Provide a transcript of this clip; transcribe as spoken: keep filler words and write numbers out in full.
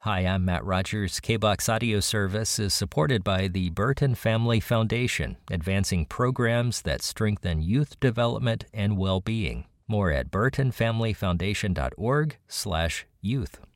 Hi, I'm Matt Rogers. K B O X Audio Service is supported by the Burton Family Foundation, advancing programs that strengthen youth development and well-being. More at burton family foundation dot org slash youth.